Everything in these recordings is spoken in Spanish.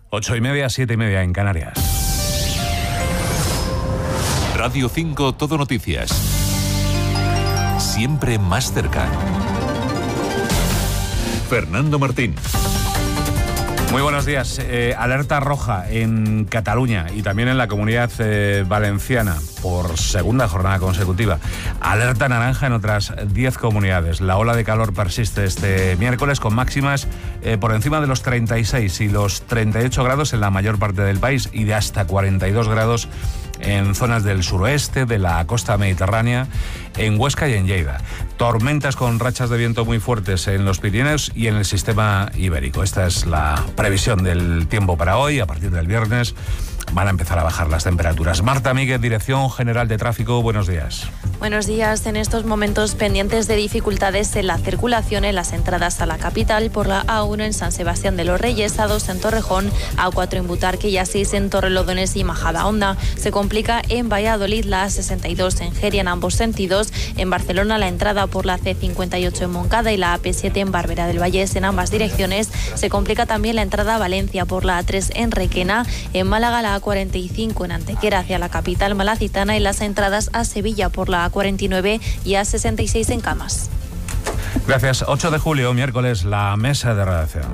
8:30, 7:30 en Canarias. Radio 5 Todo Noticias. Siempre más cerca. Fernando Martín. Muy buenos días. Alerta roja en Cataluña y también en la Comunidad Valenciana por segunda jornada consecutiva. Alerta naranja en otras 10 comunidades. La ola de calor persiste este miércoles con máximas por encima de los 36 y los 38 grados en la mayor parte del país y de hasta 42 grados en zonas del suroeste, de la costa mediterránea, en Huesca y en Lleida. Tormentas con rachas de viento muy fuertes en los Pirineos y en el sistema ibérico. Esta es la previsión del tiempo para hoy. A partir del viernes van a empezar a bajar las temperaturas. Marta Míguez, Dirección General de Tráfico, buenos días. Buenos días. En estos momentos pendientes de dificultades en la circulación en las entradas a la capital por la A1 en San Sebastián de los Reyes, A2 en Torrejón, A4 en Butarque y A6 en Torrelodones y Majadahonda. Se complica en Valladolid la A62 en Jeria en ambos sentidos. En Barcelona la entrada por la C58 en Moncada y la AP7 en Barberá del Vallés en ambas direcciones. Se complica también la entrada a Valencia por la A3 en Requena. En Málaga la A45 en Antequera hacia la capital malacitana y las entradas a Sevilla por la A49 y A66 en Camas. Gracias. 8 de julio, miércoles, la mesa de redacción.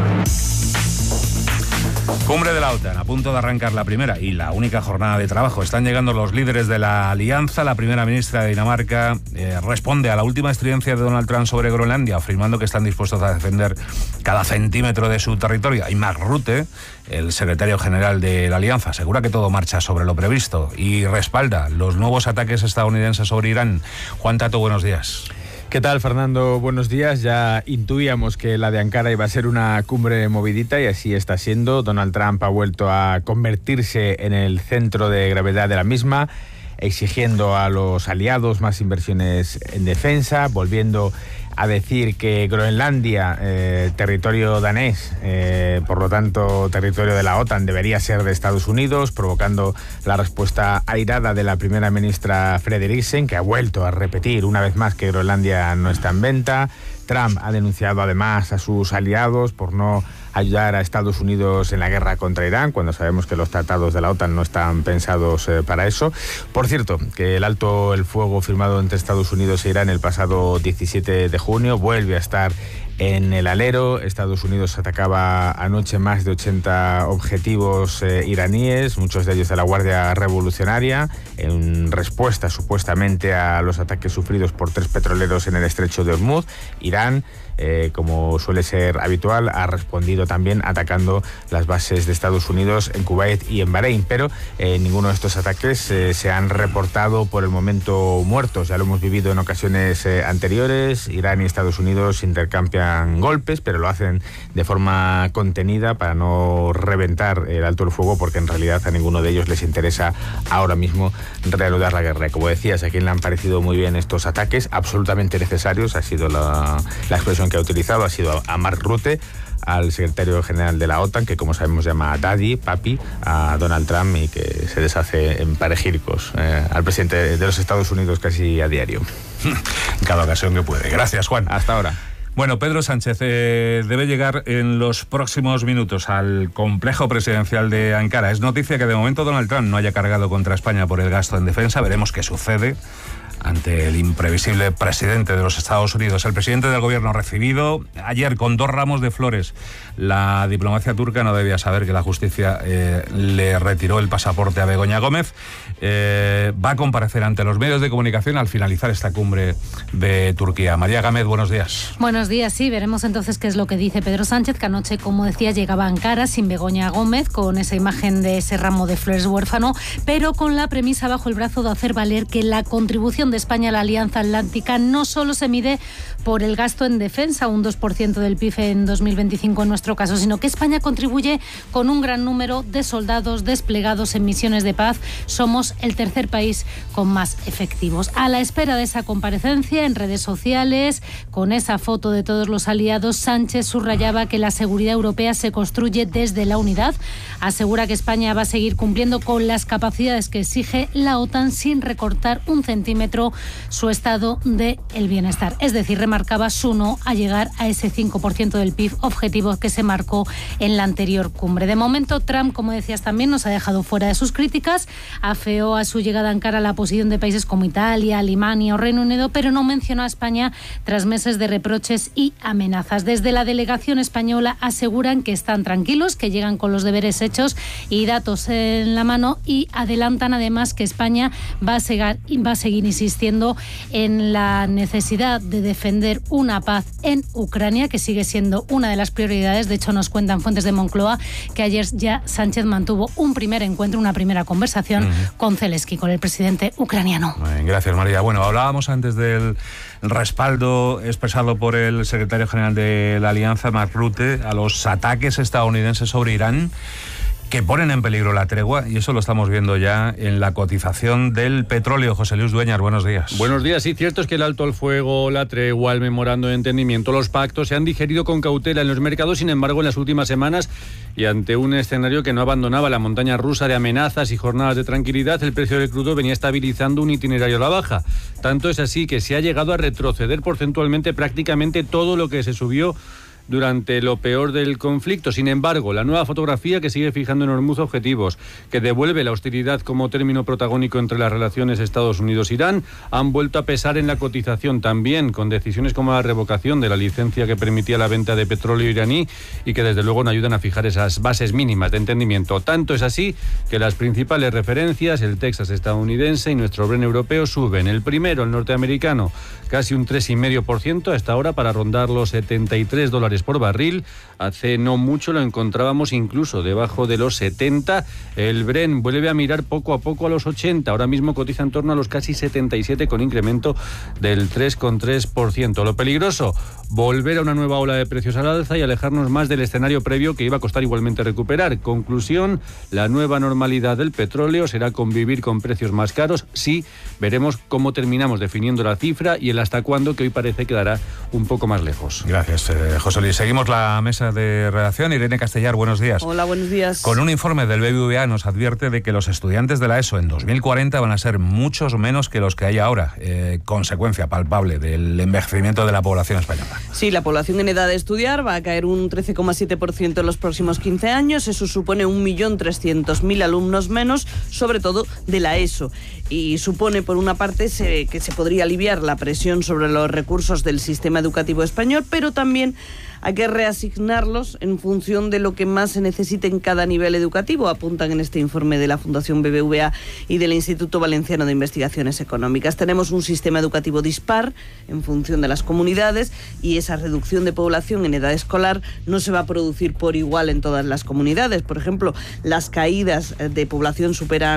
Cumbre de la OTAN, a punto de arrancar la primera y la única jornada de trabajo. Están llegando los líderes de la alianza. La primera ministra de Dinamarca responde a la última estridencia de Donald Trump sobre Groenlandia, afirmando que están dispuestos a defender cada centímetro de su territorio. Y Mark Rutte, el secretario general de la alianza, asegura que todo marcha sobre lo previsto y respalda los nuevos ataques estadounidenses sobre Irán. Juan Tato, buenos días. ¿Qué tal, Fernando? Buenos días. Ya intuíamos que la de Ankara iba a ser una cumbre movidita y así está siendo. Donald Trump ha vuelto a convertirse en el centro de gravedad de la misma, exigiendo a los aliados más inversiones en defensa, volviendo a decir que Groenlandia, territorio danés, por lo tanto territorio de la OTAN, debería ser de Estados Unidos, provocando la respuesta airada de la primera ministra Frederiksen, que ha vuelto a repetir una vez más que Groenlandia no está en venta. Trump ha denunciado además a sus aliados por no ayudar a Estados Unidos en la guerra contra Irán, cuando sabemos que los tratados de la OTAN no están pensados para eso. Por cierto, que el alto el fuego firmado entre Estados Unidos e Irán el pasado 17 de junio vuelve a estar en el alero. Estados Unidos atacaba anoche más de 80 objetivos iraníes, muchos de ellos de la Guardia Revolucionaria, en respuesta supuestamente a los ataques sufridos por 3 petroleros en el estrecho de Hormuz. Irán, como suele ser habitual, ha respondido también atacando las bases de Estados Unidos en Kuwait y en Bahrein, pero ninguno de estos ataques se han reportado por el momento muertos. Ya lo hemos vivido en ocasiones anteriores. Irán y Estados Unidos intercambian golpes, pero lo hacen de forma contenida para no reventar el alto el fuego, porque en realidad a ninguno de ellos les interesa ahora mismo reanudar la guerra. Como decías, a quien le han parecido muy bien estos ataques, absolutamente necesarios, ha sido la expresión que ha utilizado, ha sido a Mark Rutte, al secretario general de la OTAN, que como sabemos llama Daddy, papi, a Donald Trump y que se deshace en panegíricos al presidente de los Estados Unidos casi a diario. Cada ocasión que puede. Gracias, Juan. Hasta ahora. Bueno, Pedro Sánchez debe llegar en los próximos minutos al complejo presidencial de Ankara. Es noticia que de momento Donald Trump no haya cargado contra España por el gasto en defensa. Veremos qué sucede ante el imprevisible presidente de los Estados Unidos. El presidente del gobierno ha recibido ayer con 2 ramos de flores. La diplomacia turca no debía saber que la justicia le retiró el pasaporte a Begoña Gómez. Va a comparecer ante los medios de comunicación al finalizar esta cumbre de Turquía. María Gámez, buenos días. Buenos días, sí. Veremos entonces qué es lo que dice Pedro Sánchez, que anoche, como decía, llegaba a Ankara sin Begoña Gómez, con esa imagen de ese ramo de flores huérfano, pero con la premisa bajo el brazo de hacer valer que la contribución de España a la Alianza Atlántica no solo se mide por el gasto en defensa, un 2% del PIB en 2025 en nuestro caso, sino que España contribuye con un gran número de soldados desplegados en misiones de paz. Somos el tercer país con más efectivos. A la espera de esa comparecencia en redes sociales, con esa foto de todos los aliados, Sánchez subrayaba que la seguridad europea se construye desde la unidad. Asegura que España va a seguir cumpliendo con las capacidades que exige la OTAN sin recortar un centímetro su estado del bienestar. Es decir, remarcaba su no a llegar a ese 5% del PIB, objetivo que se marcó en la anterior cumbre. De momento, Trump, como decías también, nos ha dejado fuera de sus críticas. Afeó a su llegada a Ankara la posición de países como Italia, Alemania o Reino Unido, pero no mencionó a España tras meses de reproches y amenazas. Desde la delegación española aseguran que están tranquilos, que llegan con los deberes hechos y datos en la mano, y adelantan además que España va a seguir insistiendo en la necesidad de defender una paz en Ucrania, que sigue siendo una de las prioridades. De hecho, nos cuentan fuentes de Moncloa que ayer ya Sánchez mantuvo un primer encuentro, una primera conversación con Zelensky, con el presidente ucraniano. Gracias, María. Bueno, hablábamos antes del respaldo expresado por el secretario general de la Alianza, Mark Rutte, a los ataques estadounidenses sobre Irán, que ponen en peligro la tregua, y eso lo estamos viendo ya en la cotización del petróleo. José Luis Dueñas, buenos días. Buenos días. Sí, cierto es que el alto al fuego, la tregua, el memorando de entendimiento, los pactos se han digerido con cautela en los mercados. Sin embargo, en las últimas semanas, y ante un escenario que no abandonaba la montaña rusa de amenazas y jornadas de tranquilidad, el precio del crudo venía estabilizando un itinerario a la baja. Tanto es así que se ha llegado a retroceder porcentualmente prácticamente todo lo que se subió durante lo peor del conflicto. Sin embargo, la nueva fotografía que sigue fijando en Hormuz objetivos, que devuelve la hostilidad como término protagónico entre las relaciones Estados Unidos-Irán, han vuelto a pesar en la cotización también, con decisiones como la revocación de la licencia que permitía la venta de petróleo iraní y que desde luego no ayudan a fijar esas bases mínimas de entendimiento. Tanto es así que las principales referencias, el Texas estadounidense y nuestro Brent europeo, suben. El primero, el norteamericano, casi un 3,5% hasta ahora, para rondar los $73 por barril. Hace no mucho lo encontrábamos incluso debajo de los 70. El Brent vuelve a mirar poco a poco a los 80. Ahora mismo cotiza en torno a los casi 77, con incremento del 3,3%. Lo peligroso, volver a una nueva ola de precios al alza y alejarnos más del escenario previo, que iba a costar igualmente recuperar. Conclusión, la nueva normalidad del petróleo será convivir con precios más caros. Sí, veremos cómo terminamos definiendo la cifra y el hasta cuándo, que hoy parece quedará un poco más lejos. Gracias, José Luis. Seguimos la mesa de redacción. Irene Castellar, buenos días. Hola, buenos días. Con un informe del BBVA nos advierte de que los estudiantes de la ESO en 2040 van a ser muchos menos que los que hay ahora, consecuencia palpable del envejecimiento de la población española. Sí, la población en edad de estudiar va a caer un 13,7% en los próximos 15 años. Eso supone 1.300.000 alumnos menos, sobre todo de la ESO. Y supone, por una parte, que se podría aliviar la presión sobre los recursos del sistema educativo español, pero también hay que reasignarlos en función de lo que más se necesite en cada nivel educativo, apuntan en este informe de la Fundación BBVA y del Instituto Valenciano de Investigaciones Económicas. Tenemos un sistema educativo dispar en función de las comunidades, y esa reducción de población en edad escolar no se va a producir por igual en todas las comunidades. Por ejemplo, las caídas de población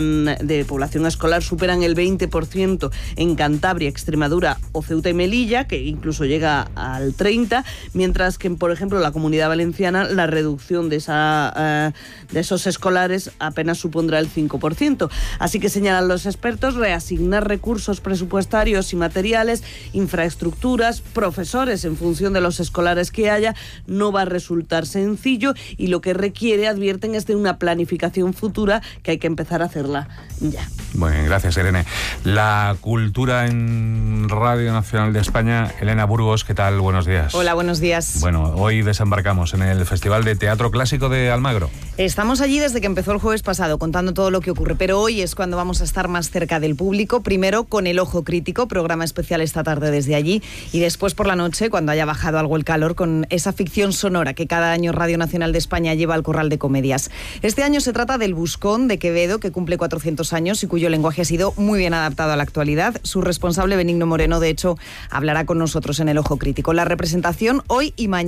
escolar superan el 20% en Cantabria, Extremadura o Ceuta y Melilla, que incluso llega al 30%, mientras que, por ejemplo, en la Comunidad Valenciana la reducción de esos escolares apenas supondrá el 5%. Así que, señalan los expertos, reasignar recursos presupuestarios y materiales, infraestructuras, profesores en función de los escolares que haya, no va a resultar sencillo, y lo que requiere, advierten, es de una planificación futura que hay que empezar a hacerla ya. Bueno, gracias, Irene. La cultura en Radio Nacional de España. Elena Burgos, ¿qué tal? Buenos días. Hola, buenos días. Bueno, hoy desembarcamos en el Festival de Teatro Clásico de Almagro. Estamos allí desde que empezó el jueves pasado, contando todo lo que ocurre, pero hoy es cuando vamos a estar más cerca del público, primero con El Ojo Crítico, programa especial esta tarde desde allí, y después por la noche, cuando haya bajado algo el calor, con esa ficción sonora que cada año Radio Nacional de España lleva al Corral de Comedias. Este año se trata del Buscón de Quevedo, que cumple 400 años y cuyo lenguaje ha sido muy bien adaptado a la actualidad. Su responsable, Benigno Moreno, de hecho, hablará con nosotros en El Ojo Crítico. La representación hoy y mañana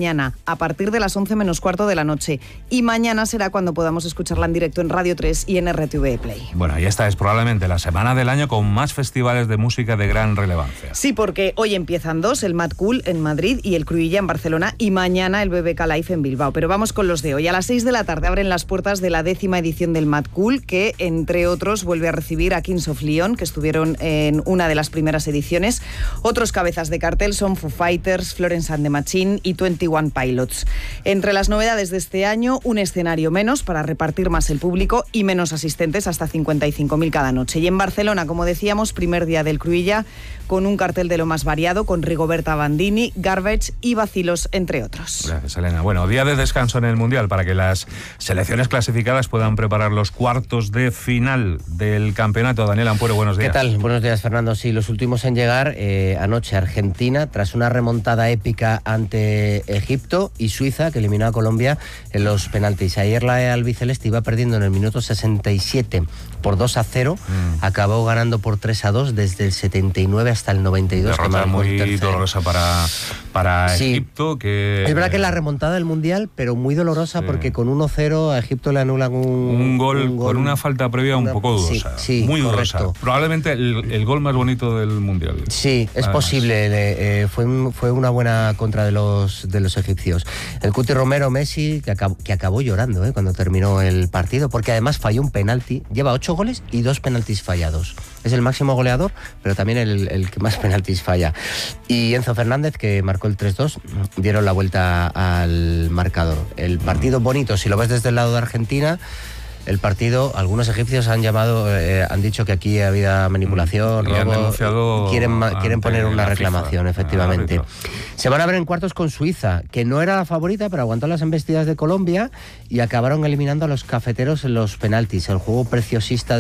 mañana, a partir de las 11 menos cuarto de la noche. Y mañana será cuando podamos escucharla en directo en Radio 3 y en RTV Play. Bueno, y esta es probablemente la semana del año con más festivales de música de gran relevancia. Sí, porque hoy empiezan dos, el Mad Cool en Madrid y el Cruïlla en Barcelona, y mañana el BBK Live en Bilbao. Pero vamos con los de hoy. A las 6 de la tarde abren las puertas de la 10ª edición del Mad Cool, que entre otros vuelve a recibir a Kings of Leon, que estuvieron en una de las primeras ediciones. Otros cabezas de cartel son Foo Fighters, Florence and the Machine y 21 Pilots. Entre las novedades de este año, un escenario menos para repartir más el público y menos asistentes, hasta 55.000 cada noche. Y en Barcelona, como decíamos, primer día del Cruïlla, con un cartel de lo más variado, con Rigoberta Bandini, Garbage y Vacilos, entre otros. Gracias, Elena. Bueno, día de descanso en el Mundial para que las selecciones clasificadas puedan preparar los cuartos de final del campeonato. Daniel Ampuero, buenos días. ¿Qué tal? Buenos días, Fernando. Sí, los últimos en llegar, anoche Argentina, tras una remontada épica ante Egipto, y Suiza, que eliminó a Colombia en los penaltis. Ayer la albiceleste iba perdiendo en el minuto 67 por 2-0, acabó ganando por 3-2 desde el 79 hasta el 92. Derrota muy dolorosa para sí. Egipto. Que es verdad que es la remontada del Mundial, pero muy dolorosa, sí. Porque con 1-0 a Egipto le anulan un gol con una falta previa un poco dudosa. Sí, muy correcto. dudosa. Probablemente el gol más bonito del Mundial. Sí, es posible. Fue una buena contra de los egipcios. El Cuti Romero, Messi, que acabó llorando cuando terminó el partido, porque además falló un penalti. Lleva 8 goles y 2 penaltis fallados. Es el máximo goleador, pero también el que más penaltis falla. Y Enzo Fernández, que marcó el 3-2, dieron la vuelta al marcador. El partido bonito, si lo ves desde el lado de Argentina, el partido, algunos egipcios han dicho que aquí había manipulación, robo, quieren poner una reclamación, FIFA, efectivamente. Se van a ver en cuartos con Suiza, que no era la favorita, pero aguantó las embestidas de Colombia y acabaron eliminando a los cafeteros en los penaltis. El juego preciosista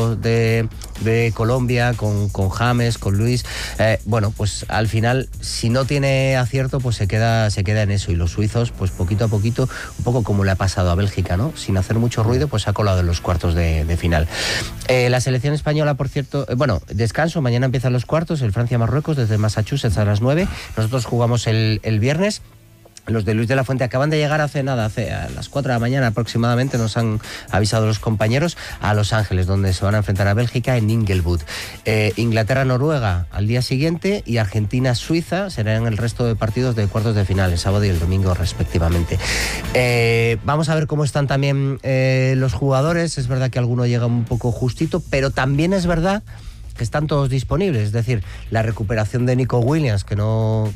de Colombia con James, con Luis. Bueno, pues al final, si no tiene acierto, pues se queda en eso. Y los suizos, pues poquito a poquito, un poco como le ha pasado a Bélgica, ¿no? Sin hacer mucho ruido, pues ha colado en los cuartos de final. La selección española, por cierto, descanso, mañana empiezan los cuartos, el Francia-Marruecos desde Massachusetts a las 9. Nosotros jugamos el viernes. Los de Luis de la Fuente acaban de llegar hace a las 4 de la mañana aproximadamente, nos han avisado los compañeros, a Los Ángeles, donde se van a enfrentar a Bélgica en Inglewood. Inglaterra-Noruega al día siguiente y Argentina-Suiza serán el resto de partidos de cuartos de final, el sábado y el domingo respectivamente. Vamos a ver cómo están también los jugadores. Es verdad que alguno llega un poco justito, pero también es verdad que están todos disponibles, es decir, la recuperación de Nico Williams, que no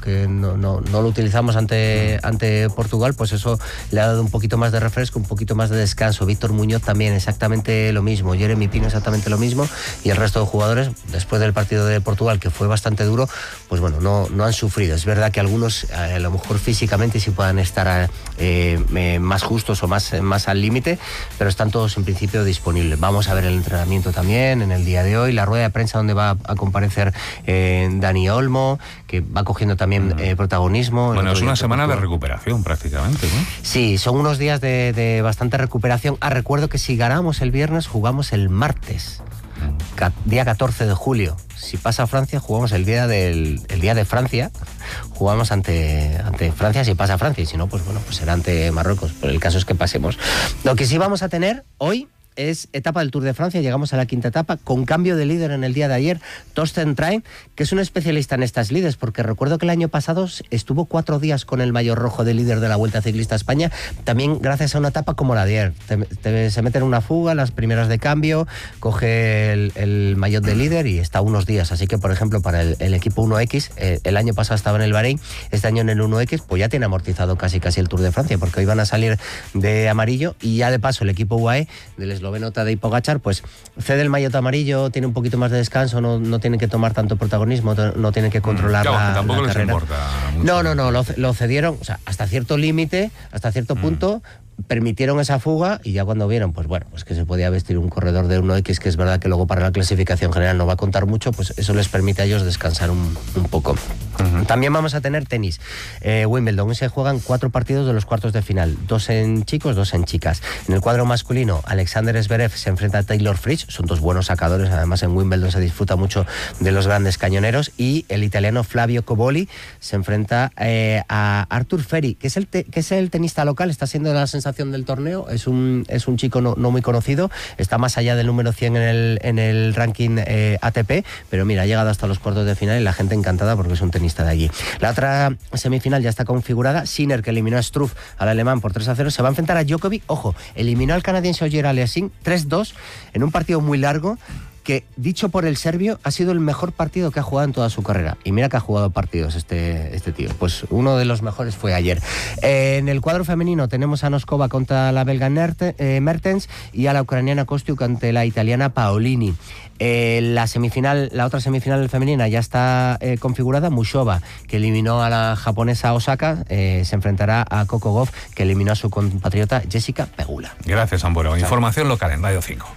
lo utilizamos ante Portugal, pues eso le ha dado un poquito más de refresco, un poquito más de descanso. Víctor Muñoz también exactamente lo mismo, Jeremy Pino exactamente lo mismo, y el resto de jugadores, después del partido de Portugal, que fue bastante duro, pues bueno, no han sufrido. Es verdad que algunos a lo mejor físicamente sí puedan estar más justos o más al límite, pero están todos en principio disponibles. Vamos a ver el entrenamiento también en el día de hoy, la rueda de prensa donde va a comparecer Dani Olmo, que va cogiendo también protagonismo. Bueno, es una semana de recuperación prácticamente, ¿no? Sí, son unos días de bastante recuperación. Recuerdo que si ganamos el viernes, jugamos el martes, día 14 de julio. Si pasa Francia, jugamos el día de Francia, jugamos ante Francia si pasa Francia, y si no, pues bueno, pues será ante Marruecos, pero el caso es que pasemos. Lo que sí vamos a tener hoy es etapa del Tour de Francia, llegamos a la 5ª etapa, con cambio de líder en el día de ayer, Torsten Train, que es un especialista en estas lides, porque recuerdo que el año pasado estuvo 4 días con el maillot rojo de líder de la Vuelta Ciclista a España, también gracias a una etapa como la de ayer. Se mete en una fuga, las primeras de cambio, coge el maillot de líder y está unos días, así que por ejemplo para el equipo 1X, el año pasado estaba en el Bahrein, este año en el 1X, pues ya tiene amortizado casi el Tour de Francia, porque hoy van a salir de amarillo, y ya de paso el equipo UAE del esloveno Tadej Pogačar, pues cede el maillot amarillo, tiene un poquito más de descanso, no tiene que tomar tanto protagonismo, no tiene que controlar tampoco la les carrera. Importa mucho. No, lo cedieron, o sea, hasta cierto límite, hasta cierto punto. permitieron esa fuga y ya cuando vieron, pues bueno, pues que se podía vestir un corredor de 1X, que es verdad que luego para la clasificación general no va a contar mucho, pues eso les permite a ellos descansar un poco. También vamos a tener tenis. Wimbledon, se juegan 4 partidos de los cuartos de final, 2 en chicos, 2 en chicas. En el cuadro masculino, Alexander Zverev se enfrenta a Taylor Fritz, son 2 buenos sacadores, además en Wimbledon se disfruta mucho de los grandes cañoneros, y el italiano Flavio Cobolli se enfrenta a Arthur Ferri, que es el tenista local, está siendo la sensación del torneo, es un chico no muy conocido, está más allá del número 100 en el ranking ATP, pero mira, ha llegado hasta los cuartos de final y la gente encantada porque es un tenista de allí. La otra semifinal ya está configurada, Sinner, que eliminó a Struff, al alemán, por 3-0, se va a enfrentar a Djokovic, ojo, eliminó al canadiense Ogier Aliassime 3-2 en un partido muy largo, que, dicho por el serbio, ha sido el mejor partido que ha jugado en toda su carrera. Y mira que ha jugado partidos este tío. Pues uno de los mejores fue ayer. En el cuadro femenino tenemos a Noskova contra la belga Mertens y a la ucraniana Kostiuk ante la italiana Paolini. La otra semifinal femenina ya está configurada. Mushova, que eliminó a la japonesa Osaka, se enfrentará a Coco Gauff, que eliminó a su compatriota Jessica Pegula. Gracias, Ambuero. Información local en Radio 5.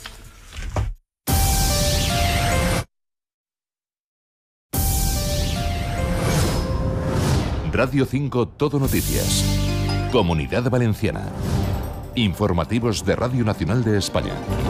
Radio 5 Todo Noticias. Comunidad Valenciana. Informativos de Radio Nacional de España.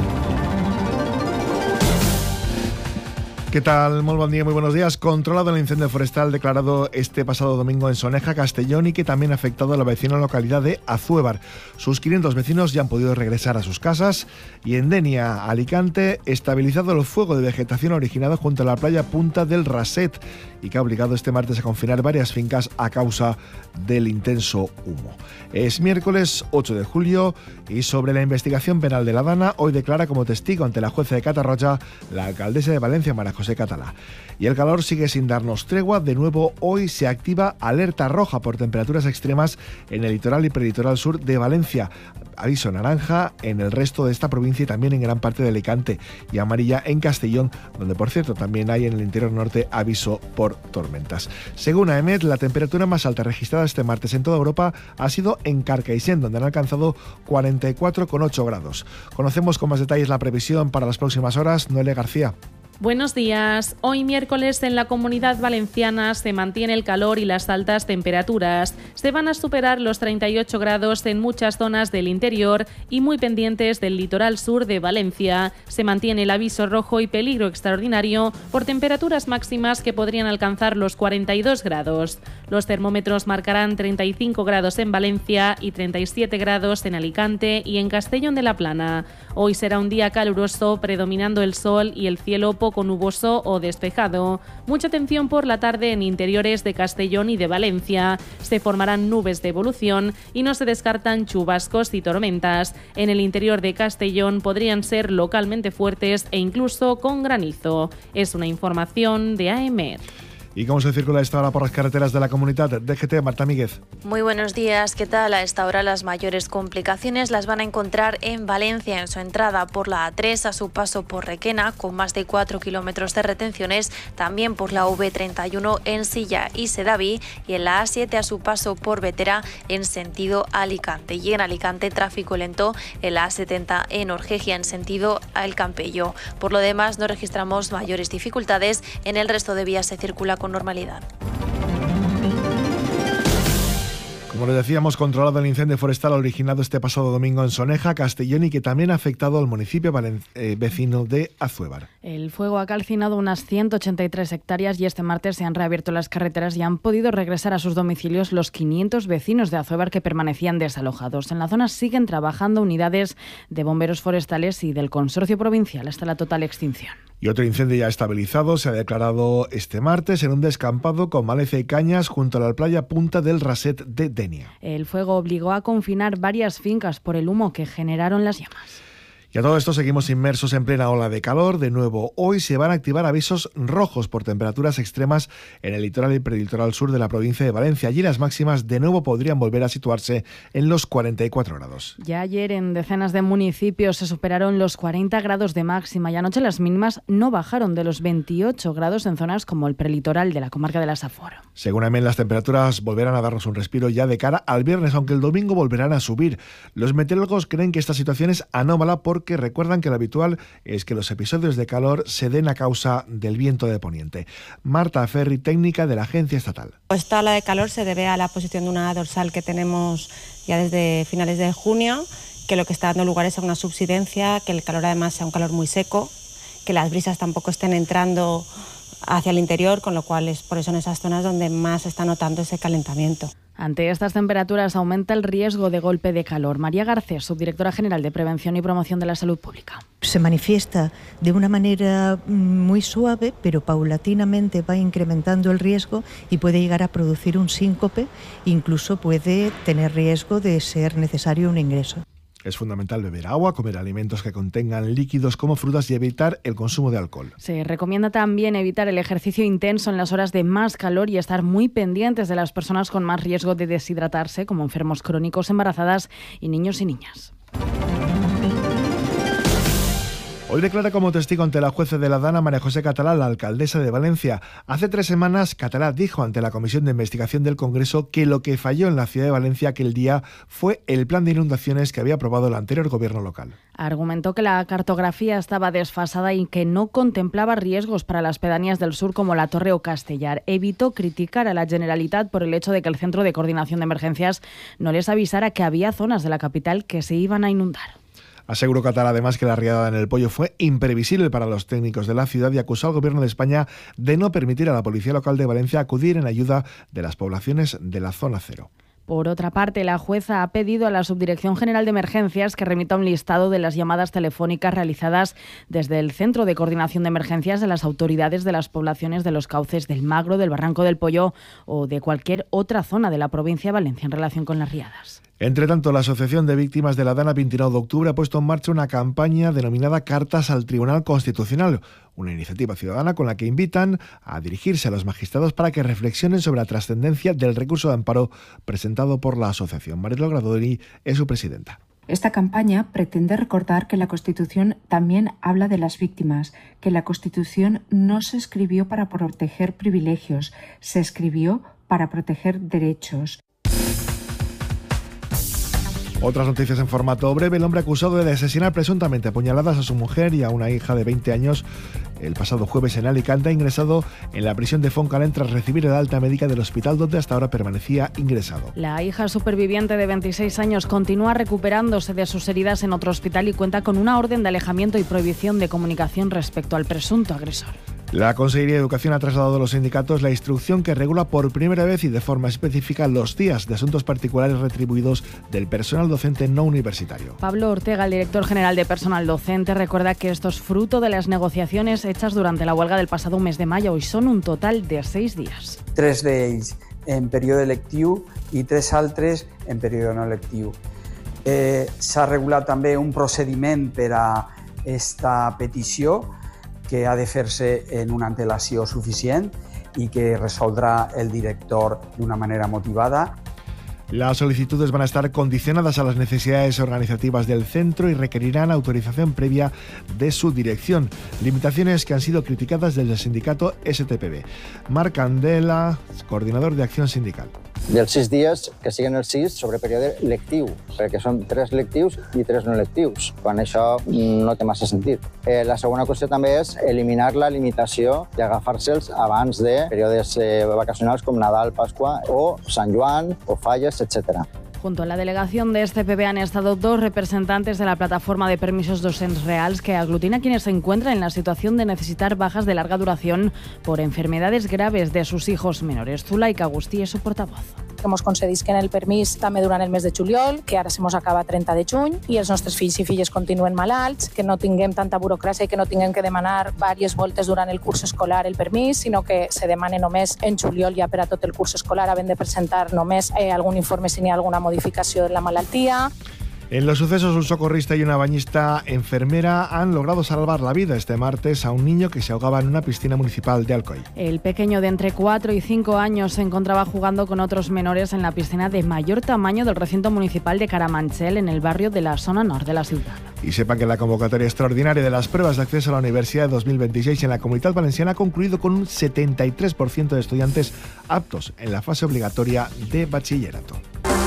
¿Qué tal? Muy buen día, muy buenos días. Controlado el incendio forestal declarado este pasado domingo en Soneja, Castellón, y que también ha afectado a la vecina localidad de Azuévar. Sus 500 vecinos ya han podido regresar a sus casas, y en Denia, Alicante, estabilizado el fuego de vegetación originado junto a la playa Punta del Raset y que ha obligado este martes a confinar varias fincas a causa del intenso humo. Es miércoles 8 de julio y sobre la investigación penal de La Dana, hoy declara como testigo ante la jueza de Catarroja la alcaldesa de Valencia, María José Catalá. Y el calor sigue sin darnos tregua. De nuevo, hoy se activa alerta roja por temperaturas extremas en el litoral y preditoral sur de Valencia. Aviso naranja en el resto de esta provincia y también en gran parte de Alicante, y amarilla en Castellón, donde por cierto también hay en el interior norte aviso por tormentas. Según AEMET, la temperatura más alta registrada este martes en toda Europa ha sido en Carcaixent, donde han alcanzado 44,8 grados. Conocemos con más detalles la previsión para las próximas horas. Noelia García. Buenos días. Hoy miércoles en la Comunidad Valenciana se mantiene el calor y las altas temperaturas. Se van a superar los 38 grados en muchas zonas del interior y muy pendientes del litoral sur de Valencia. Se mantiene el aviso rojo y peligro extraordinario por temperaturas máximas que podrían alcanzar los 42 grados. Los termómetros marcarán 35 grados en Valencia y 37 grados en Alicante y en Castellón de la Plana. Hoy será un día caluroso, predominando el sol y el cielo poco nuboso o despejado. Mucha atención por la tarde en interiores de Castellón y de Valencia. Se formarán nubes de evolución y no se descartan chubascos y tormentas. En el interior de Castellón podrían ser localmente fuertes e incluso con granizo. Es una información de AEMET. ¿Y cómo se circula a esta hora por las carreteras de la comunidad? DGT, Marta Míguez. Muy buenos días, ¿qué tal? A esta hora las mayores complicaciones las van a encontrar en Valencia, en su entrada por la A3 a su paso por Requena, con más de 4 kilómetros de retenciones, también por la V31 en Silla y Sedaví, y en la A7 a su paso por Vetera en sentido Alicante. Y en Alicante, tráfico lento en la A70 en Orgegia en sentido El Campello. Por lo demás, no registramos mayores dificultades. En el resto de vías se circula con normalidad. Como les decíamos, controlado el incendio forestal originado este pasado domingo en Soneja, Castellón, y que también ha afectado al municipio vecino de Azuévar. El fuego ha calcinado unas 183 hectáreas y este martes se han reabierto las carreteras y han podido regresar a sus domicilios los 500 vecinos de Azuévar que permanecían desalojados. En la zona siguen trabajando unidades de bomberos forestales y del Consorcio Provincial hasta la total extinción. Y otro incendio ya estabilizado se ha declarado este martes en un descampado con maleza y cañas junto a la playa Punta del Raset de Denia. El fuego obligó a confinar varias fincas por el humo que generaron las llamas. Y a todo esto seguimos inmersos en plena ola de calor. De nuevo, hoy se van a activar avisos rojos por temperaturas extremas en el litoral y preditoral sur de la provincia de Valencia. Allí las máximas de nuevo podrían volver a situarse en los 44 grados. Ya ayer en decenas de municipios se superaron los 40 grados de máxima y anoche las mínimas no bajaron de los 28 grados en zonas como el prelitoral de la comarca de la Safor. Según AMEN, las temperaturas volverán a darnos un respiro ya de cara al viernes, aunque el domingo volverán a subir. Los meteorólogos creen que esta situación es anómala porque recuerdan que lo habitual es que los episodios de calor se den a causa del viento de poniente. Marta Ferri, técnica de la Agencia Estatal. Esta ola de calor se debe a la posición de una dorsal que tenemos ya desde finales de junio, que lo que está dando lugar es a una subsidencia, que el calor además sea un calor muy seco, que las brisas tampoco estén entrando hacia el interior, con lo cual es por eso en esas zonas donde más se está notando ese calentamiento. Ante estas temperaturas aumenta el riesgo de golpe de calor. María Garcés, subdirectora general de Prevención y Promoción de la Salud Pública. Se manifiesta de una manera muy suave, pero paulatinamente va incrementando el riesgo y puede llegar a producir un síncope, incluso puede tener riesgo de ser necesario un ingreso. Es fundamental beber agua, comer alimentos que contengan líquidos como frutas y evitar el consumo de alcohol. Se recomienda también evitar el ejercicio intenso en las horas de más calor y estar muy pendientes de las personas con más riesgo de deshidratarse, como enfermos crónicos, embarazadas y niños y niñas. Hoy declara como testigo ante la jueza de la Dana María José Catalá, la alcaldesa de Valencia. Hace 3 semanas, Catalá dijo ante la Comisión de Investigación del Congreso que lo que falló en la ciudad de Valencia aquel día fue el plan de inundaciones que había aprobado el anterior gobierno local. Argumentó que la cartografía estaba desfasada y que no contemplaba riesgos para las pedanías del sur como La Torre o Castellar. Evitó criticar a la Generalitat por el hecho de que el Centro de Coordinación de Emergencias no les avisara que había zonas de la capital que se iban a inundar. Aseguró Catalá además que la riada en el Pollo fue imprevisible para los técnicos de la ciudad y acusó al Gobierno de España de no permitir a la Policía Local de Valencia acudir en ayuda de las poblaciones de la zona cero. Por otra parte, la jueza ha pedido a la Subdirección General de Emergencias que remita un listado de las llamadas telefónicas realizadas desde el Centro de Coordinación de Emergencias de las autoridades de las poblaciones de los cauces del Magro, del Barranco del Pollo o de cualquier otra zona de la provincia de Valencia en relación con las riadas. Entre tanto, la Asociación de Víctimas de la Dana 29 de octubre ha puesto en marcha una campaña denominada Cartas al Tribunal Constitucional, una iniciativa ciudadana con la que invitan a dirigirse a los magistrados para que reflexionen sobre la trascendencia del recurso de amparo presentado por la asociación. Marilo Gradoni es su presidenta. Esta campaña pretende recordar que la Constitución también habla de las víctimas, que la Constitución no se escribió para proteger privilegios, se escribió para proteger derechos. Otras noticias en formato breve. El hombre acusado de asesinar presuntamente a puñaladas a su mujer y a una hija de 20 años el pasado jueves en Alicante ha ingresado en la prisión de Foncalén tras recibir el alta médica del hospital donde hasta ahora permanecía ingresado. La hija superviviente de 26 años continúa recuperándose de sus heridas en otro hospital y cuenta con una orden de alejamiento y prohibición de comunicación respecto al presunto agresor. La Consejería de Educación ha trasladado a los sindicatos la instrucción que regula por primera vez y de forma específica los días de asuntos particulares retribuidos del personal docente no universitario. Pablo Ortega, el director general de personal docente, recuerda que esto es fruto de las negociaciones hechas durante la huelga del pasado mes de mayo y son un total de 6 días. 3 d'ells en període lectiu i 3 altres en període no lectiu. S'ha regulat també un procediment per a esta petició que ha de fer-se en una antelació suficient i que resoldrà el director d'una manera motivada. Las solicitudes van a estar condicionadas a las necesidades organizativas del centro y requerirán autorización previa de su dirección, limitaciones que han sido criticadas desde el sindicato STPB. Marc Candela, coordinador de Acción Sindical. Dels 6 dies, que siguin els 6 sobre període lectiu, perquè són 3 lectius i 3 no lectius, quan això no té massa sentit. La segona qüestió també és eliminar la limitació i agafar-se'ls abans de períodes vacacionals com Nadal, Pasqua o Sant Joan o Falles, etc. Junto a la delegación de STPB han estado 2 representantes de la plataforma de permisos docents reals que aglutina a quienes se encuentran en la situación de necesitar bajas de larga duración por enfermedades graves de sus hijos menores. Zulaika Agustí es su portavoz. Que mos concedisquen el permís també durant el mes de juliol, que ara se mos acaba 30 de juny, i els nostres fills i filles continuen malalts, que no tinguem tanta burocràcia i que no tinguem que demanar diverses voltes durant el curs escolar el permís, sinó que se demane només en juliol ja per a tot el curs escolar, havent de presentar només algun informe si n'hi ha alguna modificació de la malaltia. En los sucesos, un socorrista y una bañista enfermera han logrado salvar la vida este martes a un niño que se ahogaba en una piscina municipal de Alcoy. El pequeño de entre 4 y 5 años se encontraba jugando con otros menores en la piscina de mayor tamaño del recinto municipal de Caramanchel, en el barrio de la zona norte de la ciudad. Y sepan que la convocatoria extraordinaria de las pruebas de acceso a la universidad de 2026 en la Comunidad Valenciana ha concluido con un 73% de estudiantes aptos en la fase obligatoria de bachillerato.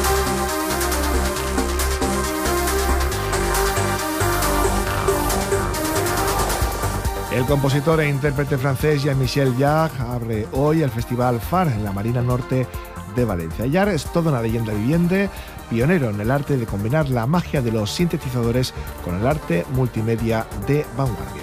El compositor e intérprete francés Jean-Michel Jarre abre hoy el Festival Phar en la Marina Norte de Valencia. Jarre es toda una leyenda viviente, pionero en el arte de combinar la magia de los sintetizadores con el arte multimedia de vanguardia.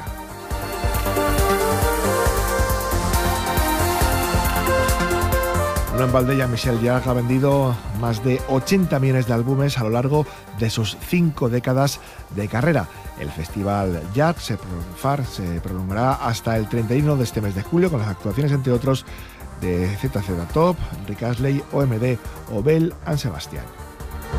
No en balde, Jean-Michel Jarre ha vendido más de 80 millones de álbumes a lo largo de sus 5 décadas de carrera. El Festival Jarre se prolongará hasta el 31 de este mes de julio con las actuaciones, entre otros, de ZZ Top, Rick Astley, OMD o Belle and Sebastian.